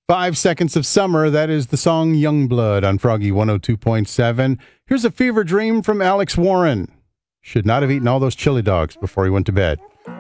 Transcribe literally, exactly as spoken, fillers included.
Five Seconds of Summer, that is the song Youngblood on Froggy one oh two point seven. Here's a fever dream from Alex Warren. Should not have eaten all those chili dogs before he went to bed.